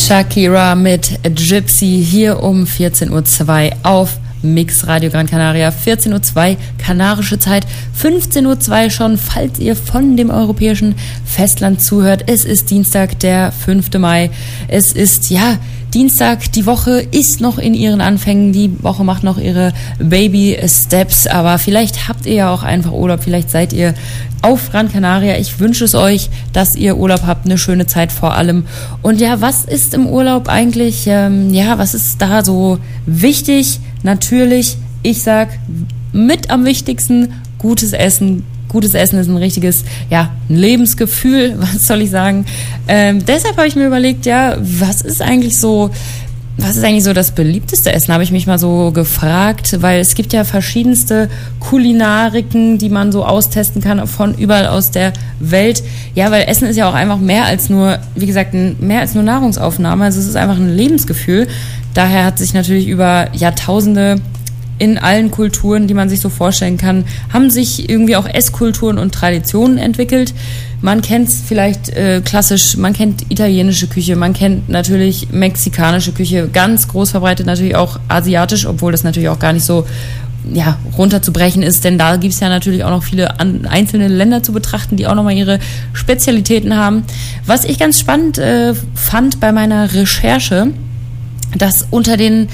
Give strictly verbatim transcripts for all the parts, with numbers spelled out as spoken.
Shakira mit Gypsy hier um vierzehn Uhr zwei auf Mix Radio Gran Canaria. vierzehn Uhr zwei kanarische Zeit, fünfzehn Uhr zwei schon, falls ihr von dem europäischen Festland zuhört. Es ist Dienstag, der fünfte Mai. Es ist, ja, Dienstag, die Woche ist noch in ihren Anfängen, die Woche macht noch ihre Baby-Steps, aber vielleicht habt ihr ja auch einfach Urlaub, vielleicht seid ihr auf Gran Canaria. Ich wünsche es euch, dass ihr Urlaub habt, eine schöne Zeit vor allem. Und ja, was ist im Urlaub eigentlich, ähm, ja, was ist da so wichtig? Natürlich, ich sag, mit am wichtigsten, gutes Essen. Gutes Essen ist ein richtiges, ja, ein Lebensgefühl, was soll ich sagen. Ähm, deshalb habe ich mir überlegt, ja, was ist eigentlich so, was ist eigentlich so das beliebteste Essen, habe ich mich mal so gefragt, weil es gibt ja verschiedenste Kulinariken, die man so austesten kann von überall aus der Welt. Ja, weil Essen ist ja auch einfach mehr als nur, wie gesagt, mehr als nur Nahrungsaufnahme, also es ist einfach ein Lebensgefühl. Daher hat sich natürlich über Jahrtausende in allen Kulturen, die man sich so vorstellen kann, haben sich irgendwie auch Esskulturen und Traditionen entwickelt. Man kennt vielleicht äh, klassisch, man kennt italienische Küche, man kennt natürlich mexikanische Küche, ganz groß verbreitet natürlich auch asiatisch, obwohl das natürlich auch gar nicht so ja, runterzubrechen ist, denn da gibt es ja natürlich auch noch viele an, einzelne Länder zu betrachten, die auch nochmal ihre Spezialitäten haben. Was ich ganz spannend äh, fand bei meiner Recherche, dass unter den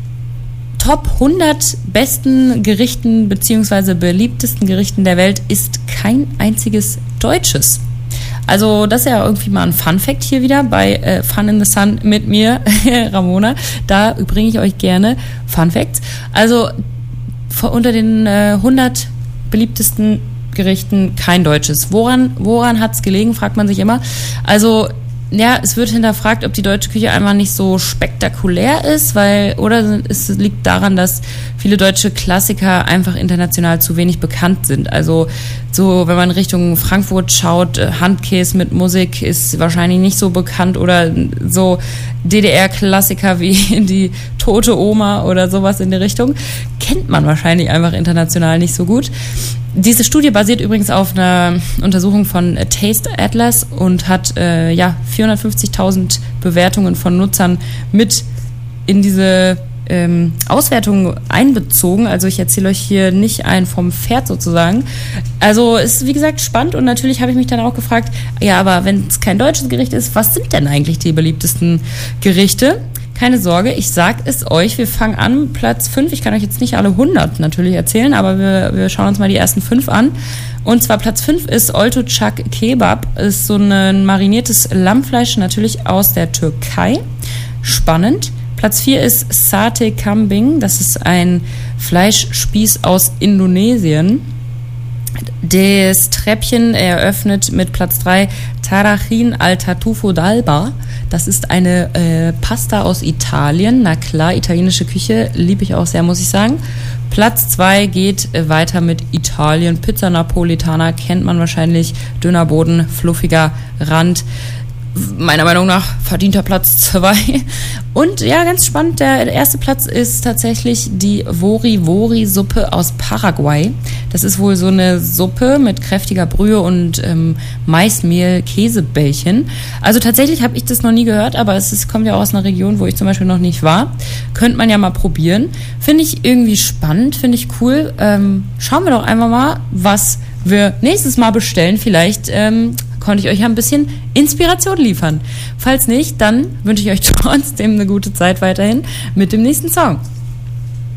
Top hundert besten Gerichten bzw. beliebtesten Gerichten der Welt ist kein einziges deutsches. Also das ist ja irgendwie mal ein Fun-Fact hier wieder bei äh, Fun in the Sun mit mir, Ramona. Da bringe ich euch gerne Fun-Facts. Also unter den äh, hundert beliebtesten Gerichten kein deutsches. Woran, woran hat es gelegen, fragt man sich immer. Also ja, es wird hinterfragt, ob die deutsche Küche einfach nicht so spektakulär ist, weil, oder es liegt daran, dass viele deutsche Klassiker einfach international zu wenig bekannt sind. Also so, wenn man Richtung Frankfurt schaut, Handkäse mit Musik ist wahrscheinlich nicht so bekannt oder so D D R-Klassiker wie die Tote Oma oder sowas in der Richtung, kennt man wahrscheinlich einfach international nicht so gut. Diese Studie basiert übrigens auf einer Untersuchung von Taste Atlas und hat äh, ja vierhundertfünfzigtausend Bewertungen von Nutzern mit in diese ähm, Auswertung einbezogen. Also ich erzähle euch hier nicht ein vom Pferd sozusagen. Also ist wie gesagt spannend und natürlich habe ich mich dann auch gefragt, ja, aber wenn es kein deutsches Gericht ist, was sind denn eigentlich die beliebtesten Gerichte? Keine Sorge, ich sag es euch, wir fangen an, Platz fünf, ich kann euch jetzt nicht alle hundert natürlich erzählen, aber wir, wir schauen uns mal die ersten fünf an. Und zwar Platz fünf ist Oltuçak Kebab, ist so ein mariniertes Lammfleisch, natürlich aus der Türkei. Spannend. Platz vier ist Sate Kambing, das ist ein Fleischspieß aus Indonesien. Das Treppchen eröffnet mit Platz drei Tarachin al Tartufo d'Alba. Das ist eine äh, Pasta aus Italien. Na klar, italienische Küche liebe ich auch sehr, muss ich sagen. Platz zwei geht äh, weiter mit Italien. Pizza Napolitana kennt man wahrscheinlich. Dünner Boden, fluffiger Rand. Meiner Meinung nach verdienter Platz zwei. Und ja, ganz spannend, der erste Platz ist tatsächlich die Wori-Wori-Suppe aus Paraguay. Das ist wohl so eine Suppe mit kräftiger Brühe und ähm, Maismehl-Käsebällchen. Also tatsächlich habe ich das noch nie gehört, aber es ist, kommt ja auch aus einer Region, wo ich zum Beispiel noch nicht war. Könnte man ja mal probieren. Finde ich irgendwie spannend, finde ich cool. Ähm, schauen wir doch einfach mal, was wir nächstes Mal bestellen. Vielleicht ähm, konnte ich euch ja ein bisschen Inspiration liefern. Falls nicht, dann wünsche ich euch trotzdem eine gute Zeit weiterhin mit dem nächsten Song.